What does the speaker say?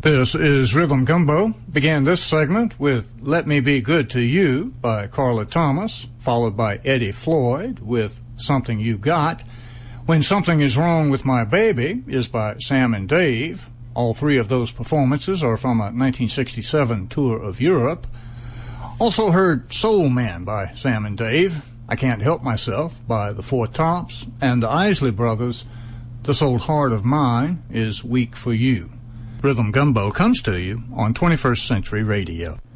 This is Rhythm Gumbo. Began this segment with Let Me Be Good to You by Carla Thomas, followed by Eddie Floyd with Something You Got. When Something Is Wrong with My Baby is by Sam and Dave. All three of those performances are from a 1967 tour of Europe. Also heard Soul Man by Sam and Dave, I Can't Help Myself by the Four Tops, and the Isley Brothers, This Old Heart of Mine is Weak for You. Rhythm Gumbo comes to you on 21st Century Radio.